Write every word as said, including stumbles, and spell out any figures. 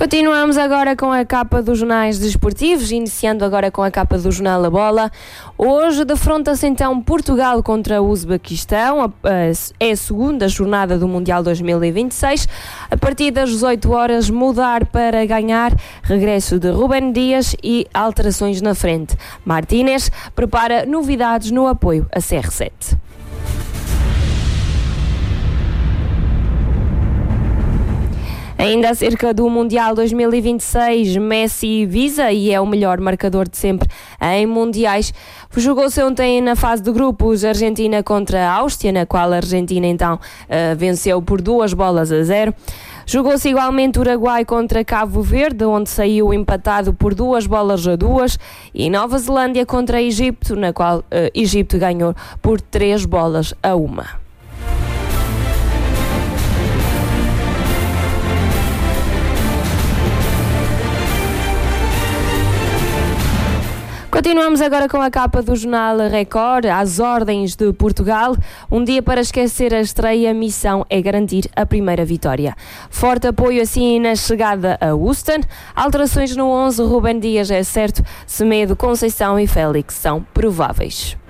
Continuamos agora com a capa dos jornais desportivos, iniciando agora com a capa do jornal A Bola. Hoje defronta-se então Portugal contra o Uzbequistão, é a segunda jornada do Mundial dois mil e vinte e seis. A partir das dezoito horas, mudar para ganhar, regresso de Rúben Dias e alterações na frente. Martínez prepara novidades no apoio a C R sete. Ainda acerca do Mundial dois mil e vinte e seis, Messi visa e é o melhor marcador de sempre em mundiais. Jogou-se ontem na fase de grupos Argentina contra a Áustria, na qual a Argentina então uh, venceu por duas bolas a zero. Jogou-se igualmente Uruguai contra Cabo Verde, onde saiu empatado por duas bolas a duas, e Nova Zelândia contra Egito, na qual uh, Egito ganhou por três bolas a uma. Continuamos agora com a capa do jornal Record, às ordens de Portugal. Um dia para esquecer a estreia, missão é garantir a primeira vitória. Forte apoio assim na chegada a Houston. Alterações no onze, Rúben Dias é certo, Semedo, Conceição e Félix são prováveis.